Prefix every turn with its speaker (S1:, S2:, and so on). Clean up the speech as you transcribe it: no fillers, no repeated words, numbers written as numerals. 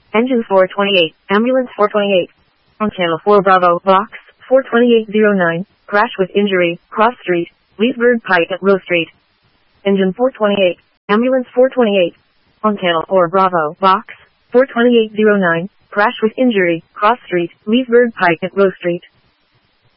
S1: Engine 428, Ambulance 428. On Channel 4 Bravo, Box 42809, crash with injury, Cross Street, Leesburg Pike at Rose Street. Engine 428, Ambulance 428. On Channel 4 Bravo, Box 42809, crash with injury, Cross Street, Leesburg Pike at Rose Street.